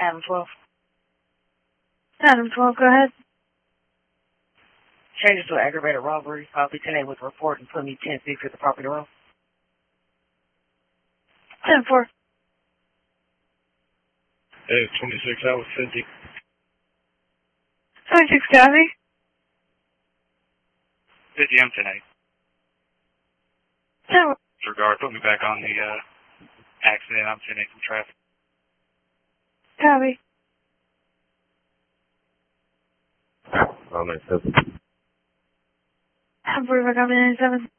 Adam 12. Adam 12, go ahead. Changes to aggravated robbery. Lieutenant with report and put me 10-6 at the property room. 10-4. Hey, 26 out with 50. 26, copy. 50 M tonight. 10. Disregard, put me back on the accident. I'm 10-8 from traffic. Copy. I'm at 7. I'm 45, copy 97.